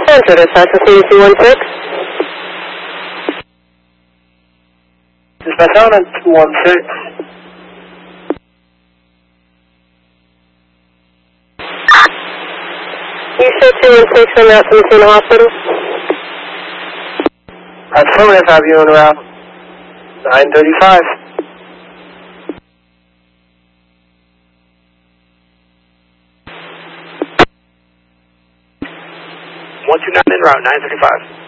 Center, dispatch for CDC-16. Dispatch on 216. You show 216 from out from the scene of the hospital? Affirmative, have you on route 935. One two nine en route 935.